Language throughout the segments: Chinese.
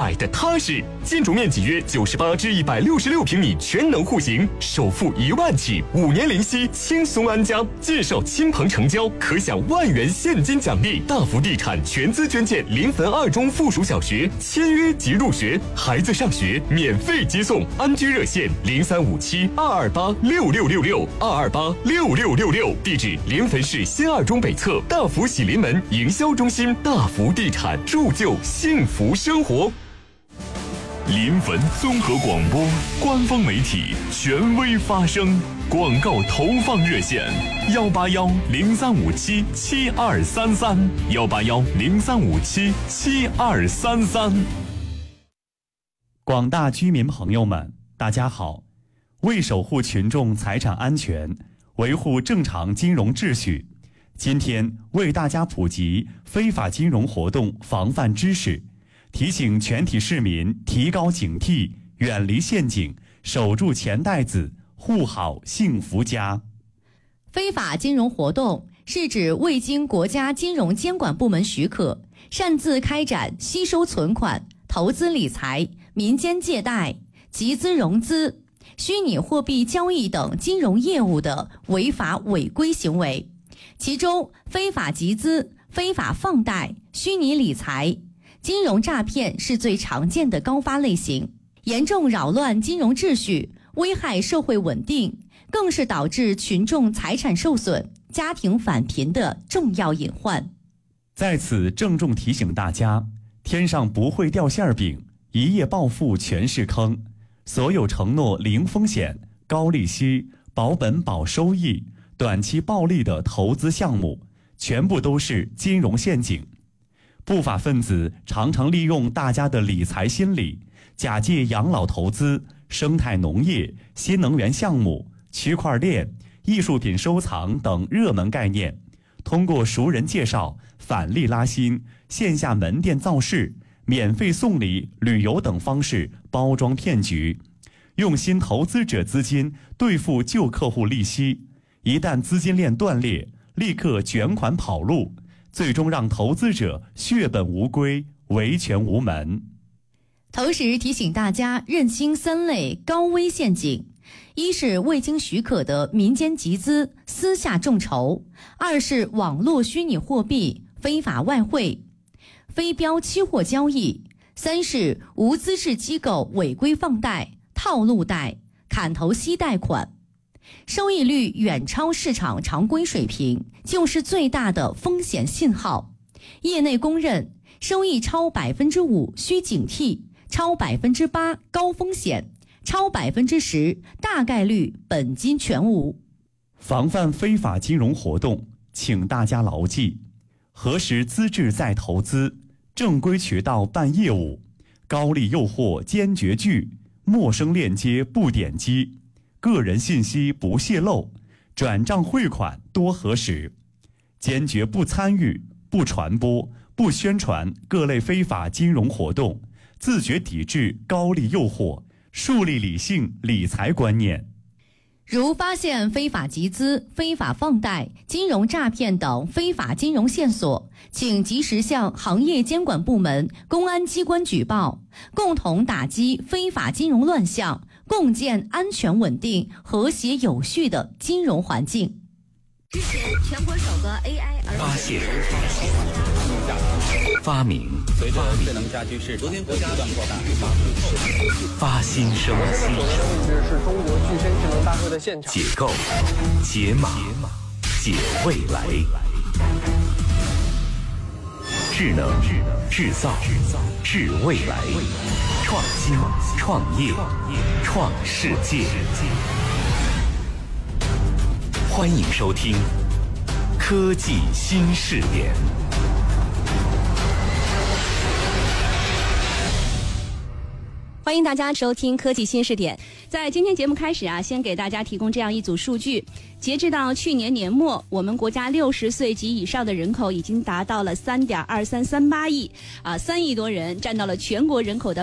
买的踏实。建筑面积约98至166平米，全能户型，首付1万起，5年零息，轻松安家。介绍亲朋成交，可享万元现金奖励。大福地产全资捐建临汾2中附属小学，签约即入学，孩子上学免费接送。安居热线035722826666，2286666。地址：临汾市新2中北侧大福喜临门营销中心。大福地产，铸就幸福生活。 临汾综合广播官方媒体，权威发声。广告投放热线：181-0357-7233，181-0357-7233。 广大居民朋友们，大家好！为守护群众财产安全，维护正常金融秩序，今天为大家普及非法金融活动防范知识，提醒全体市民提高警惕，远离陷阱，守住钱袋子，护好幸福家。 非法金融活动是指未经国家金融监管部门许可，擅自开展吸收存款、投资理财、民间借贷、集资融资、虚拟货币交易等金融业务的违法违规行为。其中，非法集资、非法放贷、虚拟理财、金融诈骗是最常见的高发类型，严重扰乱金融秩序，危害社会稳定，更是导致群众财产受损、家庭返贫的重要隐患。 在此郑重提醒大家，天上不会掉馅饼，一夜暴富全是坑。所有承诺零风险、高利息、保本保收益、短期暴利的投资项目，全部都是金融陷阱。不法分子常常利用大家的理财心理，假借养老投资、生态农业、新能源项目、区块链、艺术品收藏等热门概念，通过熟人介绍、返利拉新、线下门店造势、免费送礼、旅游等方式包装骗局，用新投资者资金兑付旧客户利息，一旦资金链断裂，立刻卷款跑路，最终让投资者血本无归，维权无门。 同时提醒大家认清3类高危陷阱：一是未经许可的民间集资、私下众筹；二是网络虚拟货币、非法外汇、非标期货交易；三是无资质机构违规放贷、套路贷、砍头息贷款。收益率远超市场常规水平，就是最大的风险信号。业内公认，收益超5%需警惕，超8%高风险，超10%大概率本金全无。 防范非法金融活动，请大家牢记：核实资质再投资，正规渠道办业务，高利诱惑坚决拒，陌生链接不点击，个人信息不泄露，转账汇款多核实，坚决不参与、不传播、不宣传各类非法金融活动，自觉抵制高利诱惑，树立理性理财观念。 如发现非法集资、非法放贷、金融诈骗等非法金融线索，请及时向行业监管部门、公安机关举报，共同打击非法金融乱象，共建安全稳定、和谐有序的金融环境。 之前全国首个 AI 发现、发明、 随着智能家居市场不断扩大， 发新生、 这种位置是中国具身智能大会的现场。 解构、解码、解未来。智能、制造、智未来。创新、创业、创世界。欢迎收听科技新视点。 欢迎大家收听科技新视点。在今天节目开始先给大家提供这样一组数据。 截至到去年年末，我们国家60岁及以上的人口已经达到了3.2338亿，3亿多人，占到了全国人口的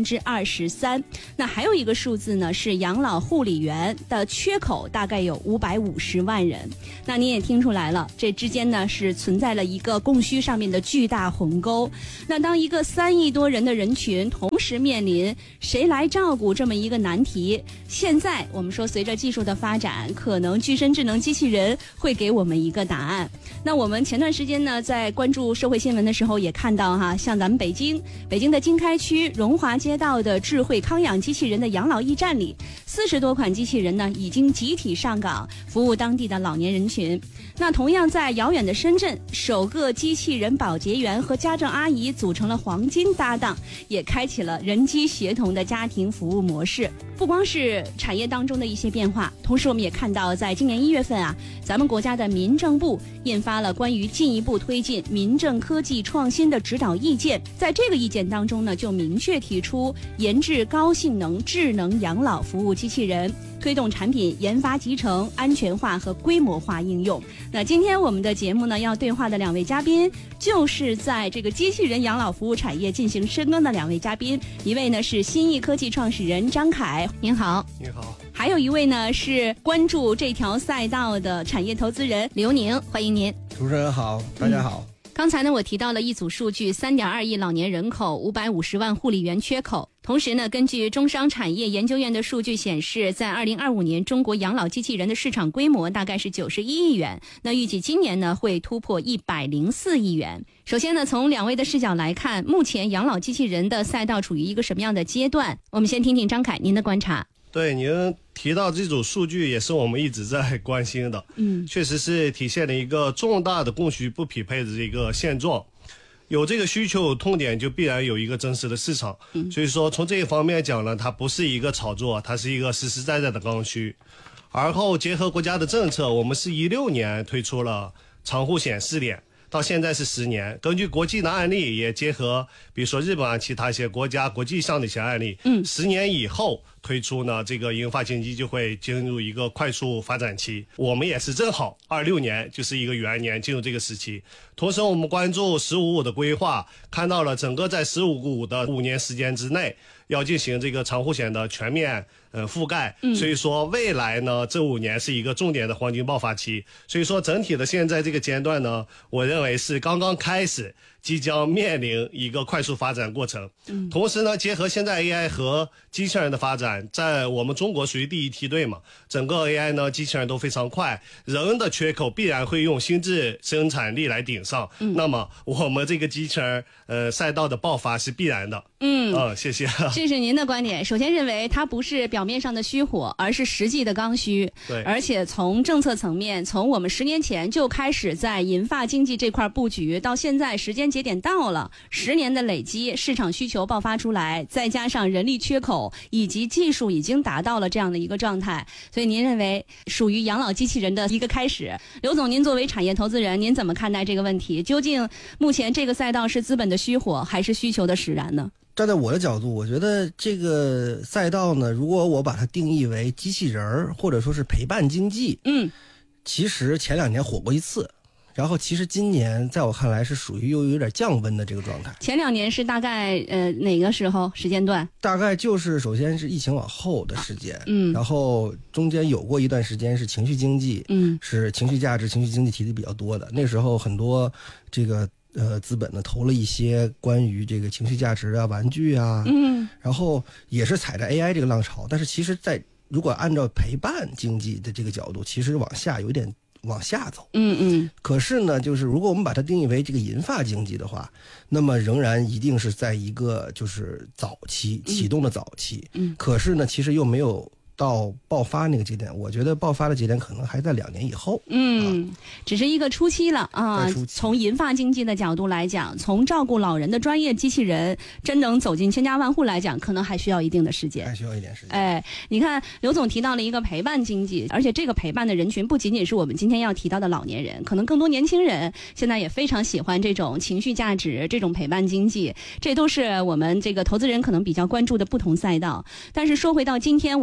23%。那还有一个数字呢，是养老护理员的缺口大概有550万人。那你也听出来了，这之间呢是存在了一个供需上面的巨大鸿沟。那当一个3亿多人的人群同时面临谁来照顾这么一个难题，现在我们说随着技术的发展，可能具身智能机器人会给我们一个答案。那我们前段时间呢，在关注社会新闻的时候也看到像咱们北京的经开区荣华街道的智慧康养机器人的养老驿站里，40多款机器人呢已经集体上岗，服务当地的老年人群。那同样在遥远的深圳，首个机器人保洁员和家政阿姨组成了黄金搭档，也开启了人机协同的家庭服务模式。不光是产业当中的一些变化，同时我们也看到，在今年1月份咱们国家的民政部印发了关于进一步推进民政科技创新的指导意见。在这个意见当中呢，就明确提出研制高性能智能养老服务机器人，推动产品研发集成、安全化和规模化应用。那今天我们的节目呢，要对话的2位嘉宾，就是在这个机器人养老服务产业进行深耕的2位嘉宾。一位呢是新意科技创始人张凯，您好。 你好。 还有一位呢是关注这条赛道的产业投资人刘宁，欢迎您。 主持人好，大家好。 刚才呢，我提到了一组数据，3.2亿老年人口，550万护理员缺口。同时呢，根据中商产业研究院的数据显示，在2025年，中国养老机器人的市场规模大概是91亿元。那预计今年呢，会突破104亿元。首先呢，从2位的视角来看，目前养老机器人的赛道处于一个什么样的阶段？我们先听听张凯您的观察。 对，您提到这组数据也是我们一直在关心的，确实是体现了一个重大的供需不匹配的这个现状。有这个需求有痛点，就必然有一个真实的市场。所以说从这一方面讲呢，它不是一个炒作，它是一个实实在在的刚需。而后结合国家的政策，我们是16年推出了长护险试点，到现在是10年。根据国际的案例，也结合比如说日本其他一些国家国际上的一些案例，10年以后推出呢，这个银发经济就会进入一个快速发展期。我们也是正好26年就是一个元年进入这个时期。同时我们关注15-5的规划，看到了整个在15-5的5年时间之内要进行这个长护险的全面覆盖。所以说未来呢，这5年是一个重点的黄金爆发期。所以说整体的现在这个阶段呢，我认为是刚刚开始，即将面临一个快速发展过程。同时呢，结合现在 AI 和机器人的发展，在我们中国属于第一梯队嘛，整个 AI 呢，机器人都非常快，人的缺口必然会用心智生产力来顶上。那么我们这个机器人赛道的爆发是必然的。谢谢。 这是您的观点。首先认为它不是表面上的虚火，而是实际的刚需。 对， 而且从政策层面，从我们10年前就开始在银发经济这块布局，到现在时间节点到了，10年的累积，市场需求爆发出来，再加上人力缺口以及技术已经达到了这样的一个状态，所以您认为属于养老机器人的一个开始。刘总，您作为产业投资人，您怎么看待这个问题？究竟目前这个赛道是资本的虚火，还是需求的使然呢？ 站在我的角度，我觉得这个赛道呢，如果我把它定义为机器人或者说是陪伴经济，其实前2年火过一次，然后其实今年在我看来是属于又有点降温的这个状态。 前2年是大概哪个时间段？ 大概就是首先是疫情往后的时间，然后中间有过一段时间是情绪经济，是情绪价值、情绪经济提的比较多的。那时候很多这个资本呢投了一些关于这个情绪价值啊、玩具啊，然后也是踩着 AI 这个浪潮，但是其实如果按照陪伴经济的这个角度，其实往下有点往下走。可是呢，就是如果我们把它定义为这个银发经济的话，那么仍然一定是在一个就是早期启动的早期。可是呢，其实又没有到爆发那个节点，我觉得爆发的节点可能还在2年以后。 只是一个初期了啊。从银发经济的角度来讲，从照顾老人的专业机器人真能走进千家万户来讲，可能还需要一定的时间。 还需要一点时间。 你看刘总提到了一个陪伴经济，而且这个陪伴的人群不仅仅是我们今天要提到的老年人，可能更多年轻人现在也非常喜欢这种情绪价值、这种陪伴经济，这都是我们这个投资人可能比较关注的不同赛道。但是说回到今天我们重点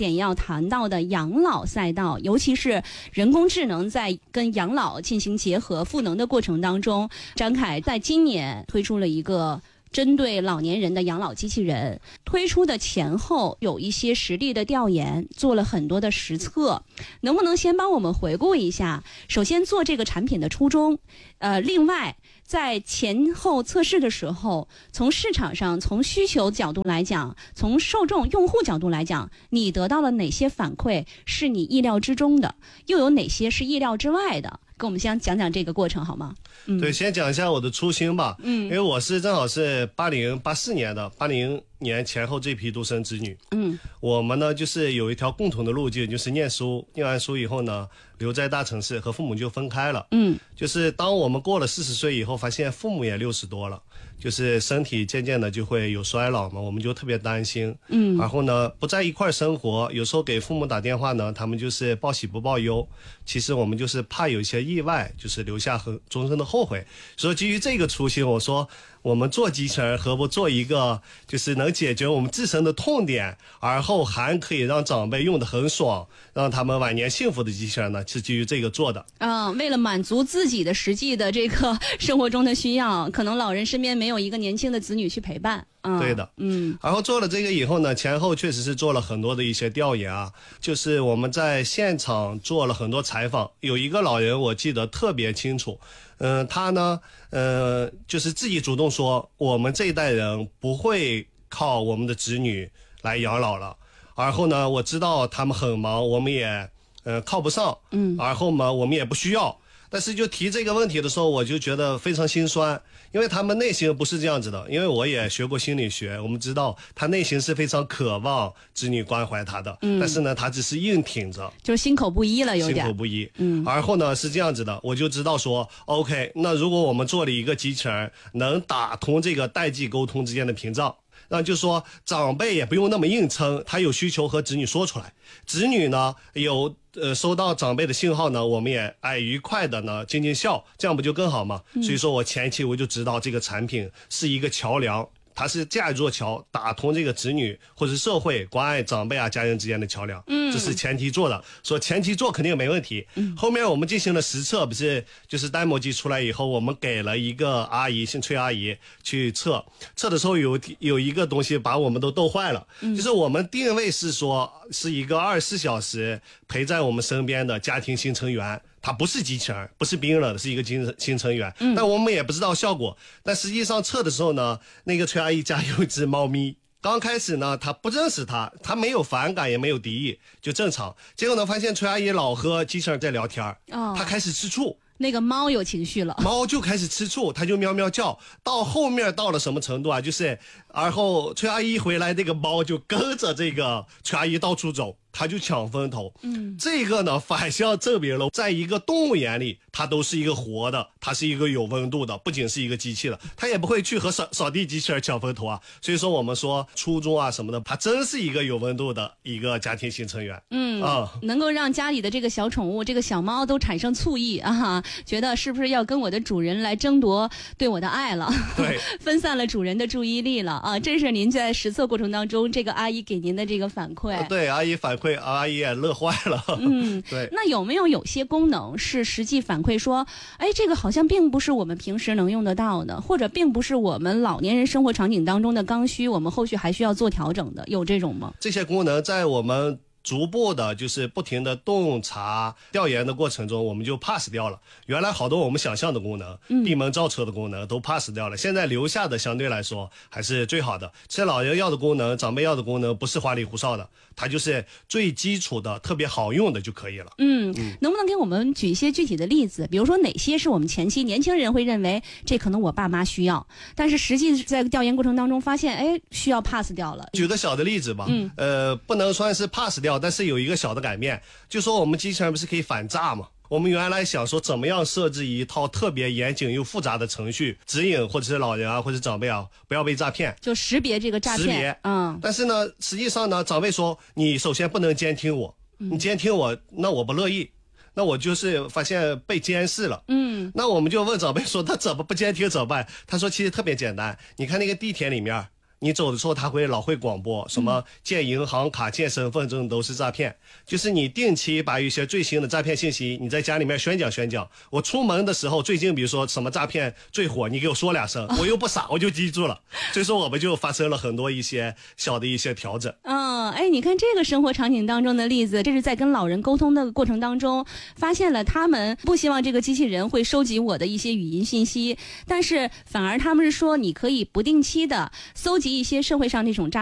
点要谈到的养老赛道，尤其是人工智能在跟养老进行结合赋能的过程当中，张凯在今年推出了一个针对老年人的养老机器人，推出的前后有一些实地的调研，做了很多的实测，能不能先帮我们回顾一下？首先做这个产品的初衷，另外在前后测试的时候，从市场上从需求角度来讲，从受众用户角度来讲，你得到了哪些反馈是你意料之中的，又有哪些是意料之外的？跟我们先讲讲这个过程好吗？ 对，先讲一下我的初心吧。因为我是正好是84年的，80年前后这批独生子女。我们呢就是有一条共同的路径，就是念书，念完书以后呢留在大城市，和父母就分开了。就是当我们过了40岁以后，发现父母也60多了，就是身体渐渐的就会有衰老嘛，我们就特别担心。然后呢不在一块生活，有时候给父母打电话呢，他们就是报喜不报忧。其实我们就是怕有一些意外，就是留下很终身的后悔。所以基于这个初心，我说我们做机器人何不做一个就是能解决我们自身的痛点，而后还可以让长辈用得很爽，让他们晚年幸福的机器人呢，是基于这个做的。 为了满足自己的实际的这个生活中的需要，可能老人身边没有一个年轻的子女去陪伴。 对的。然后做了这个以后呢，前后确实是做了很多的一些调研啊，就是我们在现场做了很多采访，有一个老人我记得特别清楚。他呢就是自己主动说，我们这一代人不会靠我们的子女来养老了。然后呢我知道他们很忙，我们也靠不上。然后呢我们也不需要。但是就提这个问题的时候，我就觉得非常心酸，因为他们内心不是这样子的。因为我也学过心理学，我们知道他内心是非常渴望子女关怀他的。但是呢他只是硬挺着， 就是心口不一了，有点心口不一。然后呢是这样子的，我就知道说 OK， 那如果我们做了一个机器人，能打通这个代际沟通之间的屏障，那就说长辈也不用那么硬撑，他有需求和子女说出来，子女呢有收到长辈的信号呢，我们也愉快的呢尽尽孝，这样不就更好吗？所以说我前期我就知道这个产品是一个桥梁，它是架一座桥，打通这个子女或者社会关爱长辈啊家人之间的桥梁。这是前期做的，说前期做肯定没问题。后面我们进行了实测，不是就是 demo 机出来以后，我们给了一个阿姨，姓崔阿姨去测的时候有一个东西把我们都逗坏了。就是我们定位是说是一个24小时陪在我们身边的家庭新成员，它不是机器人，不是冰冷的，是一个新成员。但我们也不知道效果。但实际上测的时候呢，那个崔阿姨家有一只猫咪，刚开始呢他不认识他没有反感也没有敌意，就正常。结果呢发现崔阿姨老和机器人在聊天，他开始吃醋。 那个猫有情绪了， 猫就开始吃醋，它就喵喵叫。到后面到了什么程度啊？就是然后崔阿姨回来，那个猫就跟着这个崔阿姨到处走，它就抢风头。这个呢反向证明了，在一个动物眼里，它都是一个活的，它是一个有温度的，不仅是一个机器了，它也不会去和扫地机器人抢风头啊。所以说我们说初中啊什么的，它真是一个有温度的一个家庭新成员。 能够让家里的这个小宠物，这个小猫都产生醋意啊，觉得是不是要跟我的主人来争夺对我的爱了？ 对， 分散了主人的注意力了啊！这是您在实测过程当中，这个阿姨给您的这个反馈。 对，阿姨反馈，阿姨也乐坏了。对。 那有些功能是实际反馈说，这个好像并不是我们平时能用得到的，或者并不是我们老年人生活场景当中的刚需，我们后续还需要做调整的，有这种吗？ 这些功能在我们逐步的就是不停的洞察调研的过程中，我们就 pass 掉了。原来好多我们想象的功能，闭门造车的功能都 pass 掉了，现在留下的相对来说还是最好的。其实老人要的功能，长辈要的功能不是花里胡哨的，它就是最基础的特别好用的就可以了。 能不能给我们举一些具体的例子？比如说哪些是我们前期年轻人会认为这可能我爸妈需要，但是实际在调研过程当中发现需要 pass 掉了。 举个小的例子吧。不能算是 pass 掉，但是有一个小的改变，就说我们机器人不是可以反诈吗？我们原来想说怎么样设置一套特别严谨又复杂的程序，指引或者是老人啊或者长辈啊不要被诈骗， 就识别这个诈骗。 但是呢实际上呢长辈说你首先不能监听我，你监听我那我不乐意，那我就是发现被监视了。那我们就问长辈说他怎么不监听怎么办？他说其实特别简单，你看那个地铁里面你走的时候他老会广播什么建银行卡、建身份证都是诈骗，就是你定期把一些最新的诈骗信息你在家里面宣讲。我出门的时候最近比如说什么诈骗最火，你给我说2声，我又不傻，我就记住了。所以说我们就发生了很多一些小的一些调整。 你看这个生活场景当中的例子，这是在跟老人沟通的过程当中发现了他们不希望这个机器人会收集我的一些语音信息，但是反而他们是说你可以不定期的搜集一些社会上那种诈